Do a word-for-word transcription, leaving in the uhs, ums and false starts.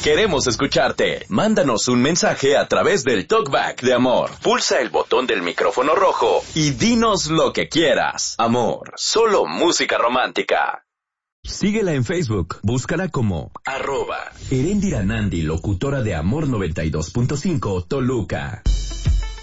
Queremos escucharte. Mándanos un mensaje a través del Talkback de Amor. Pulsa el botón del micrófono rojo y dinos lo que quieras. Amor, solo música romántica. Síguela en Facebook, búscala como arroba Eréndira Nandi, locutora de Amor noventa y dos punto cinco Toluca.